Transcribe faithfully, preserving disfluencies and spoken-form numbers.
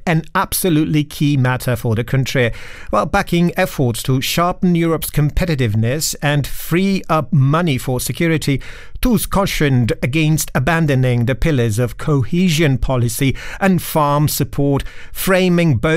an absolutely key matter for the country, while backing efforts to sharpen Europe's competitiveness and free up money for security. Tusk cautioned against abandoning the pillars of cohesion policy and farm support, framing both